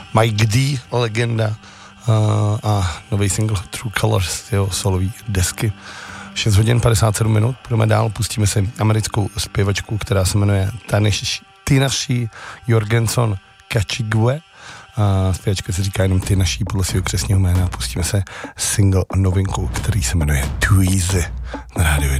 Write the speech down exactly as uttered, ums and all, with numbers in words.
Mike D, legenda, uh, a nový single True Colors, jeho solový desky. šest hodin padesát sedm minut, půjdeme dál, pustíme si americkou zpěvačku, která se jmenuje Tinashe Jorgenson Kachigwe. A zpěvačka se říká jenom Tinashe podle svého křestního jména. Pustíme se single novinku, který se jmenuje Too Easy na rádiu jedna.